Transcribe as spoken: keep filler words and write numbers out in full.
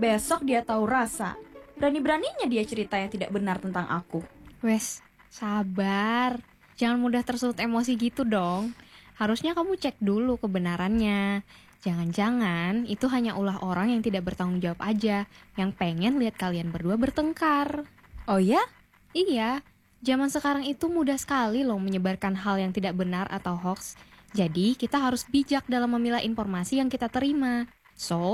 Besok dia tahu rasa. Berani-beraninya dia cerita yang tidak benar tentang aku. Wes, sabar. Jangan mudah tersulut emosi gitu dong. Harusnya kamu cek dulu kebenarannya. Jangan-jangan itu hanya ulah orang yang tidak bertanggung jawab aja, yang pengen lihat kalian berdua bertengkar. Oh ya? Iya, zaman sekarang itu mudah sekali loh menyebarkan hal yang tidak benar atau hoax. Jadi kita harus bijak dalam memilah informasi yang kita terima. So,